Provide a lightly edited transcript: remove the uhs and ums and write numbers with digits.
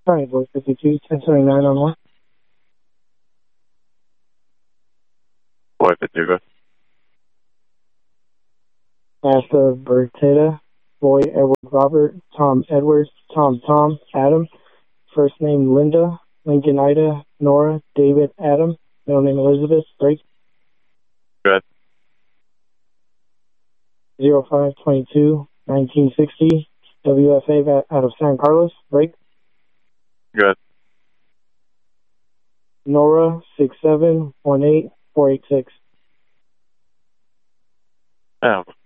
Sorry, boy, 52, 1079 on one. Boy, 52, good. Asta Bertetta, Boy Edward Robert, Tom Edwards, Tom Adam, first name Linda, Lincoln Ida, Nora, David Adam, middle name Elizabeth, break. Good. 0522, 1960, WFA out of San Carlos, break. Good. Nora, 6718486. Yeah,